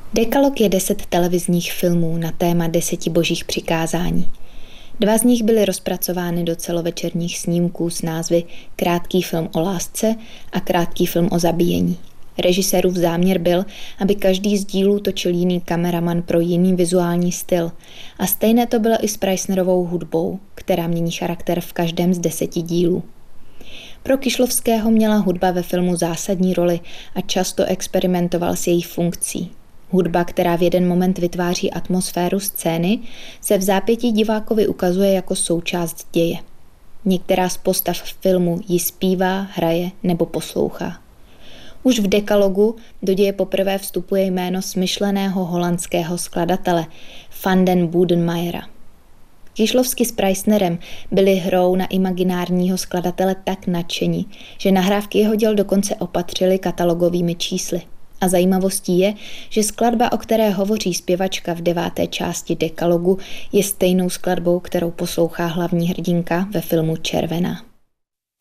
Dekalog je 10 televizních filmů na téma 10 božích přikázání. 2 z nich byly rozpracovány do celovečerních snímků s názvy Krátký film o lásce a Krátký film o zabíjení. Režisérův záměr byl, aby každý z dílů točil jiný kameraman pro jiný vizuální styl. A stejné to bylo i s Preissnerovou hudbou, která mění charakter v každém z 10 dílů. Pro Kyšlovského měla hudba ve filmu zásadní roli a často experimentoval s její funkcí. Hudba, která v jeden moment vytváří atmosféru scény, se v zápětí divákovi ukazuje jako součást děje. Některá z postav v filmu ji zpívá, hraje nebo poslouchá. Už v Dekalogu do děje poprvé vstupuje jméno smyšleného holandského skladatele Van den Boedenmayera. Kyšlovský s Preissnerem byli hrou na imaginárního skladatele tak nadšení, že nahrávky jeho děl dokonce opatřili katalogovými čísly. A zajímavostí je, že skladba, o které hovoří zpěvačka v 9. části Dekalogu, je stejnou skladbou, kterou poslouchá hlavní hrdinka ve filmu Červená.